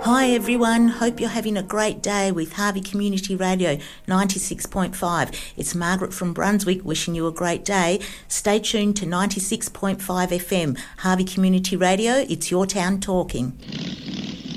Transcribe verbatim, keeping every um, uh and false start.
Hi everyone, hope you're having a great day with Harvey Community Radio ninety-six point five. It's Margaret from Brunswick wishing you a great day. Stay tuned to ninety-six point five F M. Harvey Community Radio, it's your town talking.